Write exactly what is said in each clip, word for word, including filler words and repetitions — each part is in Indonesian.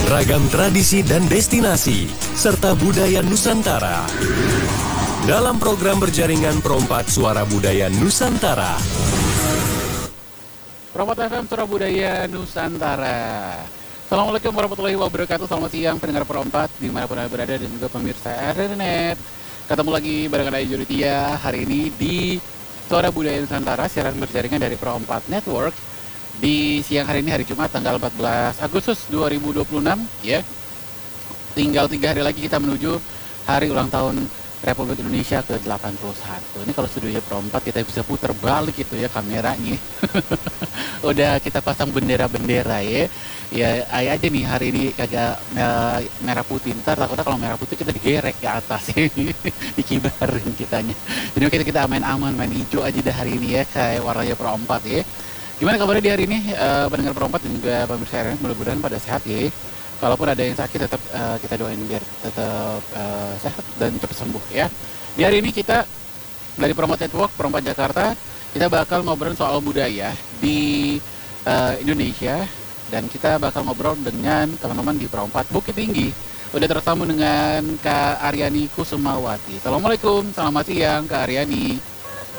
Ragam tradisi dan destinasi, serta budaya Nusantara. Dalam program berjaringan Perompat Suara Budaya Nusantara. Perompat F M Suara Budaya Nusantara. Assalamualaikum warahmatullahi wabarakatuh. Selamat siang pendengar Perompat dimanapun Anda berada dan juga pemirsa Internet. Ketemu lagi barengan Ayu Juritia hari ini di Suara Budaya Nusantara, siaran berjaringan dari Perompat Network di siang hari ini, hari Jumat tanggal empat belas Agustus dua ribu dua puluh enam ya. Tinggal tiga hari lagi kita menuju hari ulang tahun Republik Indonesia ke delapan puluh satu. Ini kalau studionya Perompat kita bisa putar balik gitu ya kameranya. Udah kita pasang bendera-bendera ya. Ya ayo aja nih hari ini kagak merah putih, ntar takutnya kalau merah putih kita digerek ke atas. Dikibarin kitanya. Jadi kita kita main aman, main hijau aja dah hari ini ya, kayak warnanya Perompat ya. Gimana kabarnya di hari ini, uh, pendengar Perompat dan juga pemirsa R N, mudah-mudahan pada sehat ya. Kalaupun ada yang sakit tetap uh, kita doain biar tetap uh, sehat dan cepat sembuh ya. Di hari ini kita dari Perompat Network, Perompat Jakarta, kita bakal ngobrol soal budaya di uh, Indonesia. Dan kita bakal ngobrol dengan teman-teman di Perompat Bukit Tinggi. Udah tersambung dengan Kak Aryani Kusumawati. Assalamualaikum, selamat siang Kak Aryani.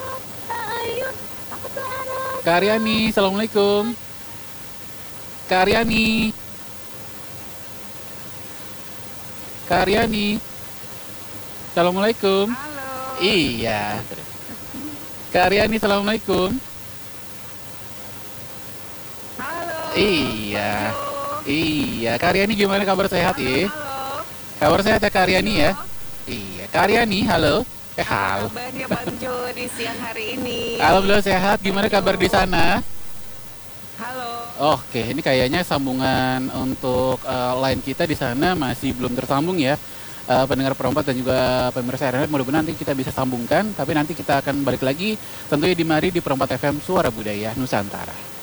Kak Aryani, Assalamualaikum. Kak Aryani. Kak Aryani. Assalamualaikum. Halo. Iya. Kak Aryani, Assalamualaikum. Halo. Iya. Halo. Iya. Kak Aryani gimana kabar, sehat ya? Halo. Kabar sehat ya Kak Aryani ya? Iya. Kak Aryani, halo. Eh, halo. Kabarnya Bang Jo di siang hari ini. Alhamdulillah sehat. Gimana kabar di sana? Halo. Oke, ini kayaknya sambungan untuk uh, line kita di sana masih belum tersambung ya. Uh, pendengar Perompat dan juga pemirsa R N, mudah-mudahan nanti kita bisa sambungkan. Tapi nanti kita akan balik lagi tentunya di mari di Perompat F M Suara Budaya Nusantara.